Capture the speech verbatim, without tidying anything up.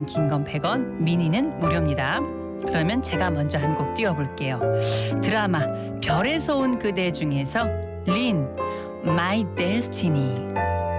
긴 건 백 원, 미니는 무료입니다. 그러면 제가 먼저 한 곡 띄워볼게요. 드라마 별에서 온 그대 중에서 린, My Destiny.